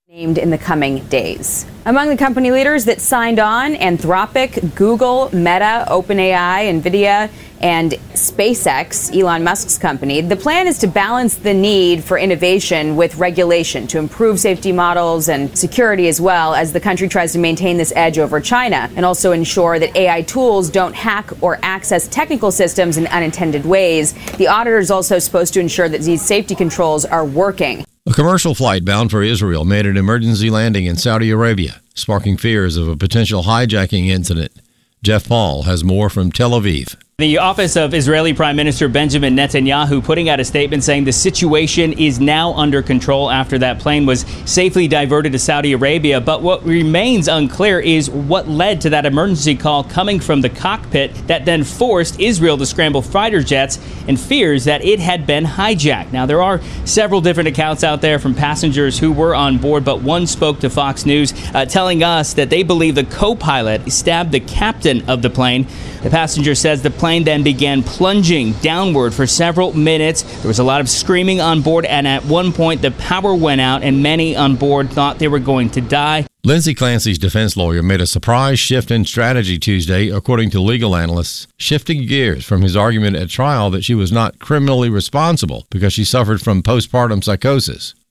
named in the coming days. Among the company leaders that signed on, Anthropic, Google, Meta, OpenAI, NVIDIA, and SpaceX, Elon Musk's company. The plan is to balance the need for innovation with regulation to improve safety models and security, as well as the country tries to maintain this edge over China and also ensure that AI tools don't hack or access technical systems in unintended ways. The auditor is also supposed to ensure that these safety controls are working. A commercial flight bound for Israel made an emergency landing in Saudi Arabia, sparking fears of a potential hijacking incident. Jeff Paul has more from Tel Aviv. The office of Israeli Prime Minister Benjamin Netanyahu putting out a statement saying the situation is now under control after that plane was safely diverted to Saudi Arabia. But what remains unclear is what led to that emergency call coming from the cockpit that then forced Israel to scramble fighter jets and fears that it had been hijacked. Now, there are several different accounts out there from passengers who were on board, but one spoke to Fox News telling us that they believe the co-pilot stabbed the captain of the plane. The passenger says the plane then began plunging downward for several minutes. There was a lot of screaming on board, and at one point the power went out and many on board thought they were going to die. Lindsay Clancy's defense lawyer made a surprise shift in strategy Tuesday, according to legal analysts, shifting gears from his argument at trial that she was not criminally responsible because she suffered from postpartum psychosis.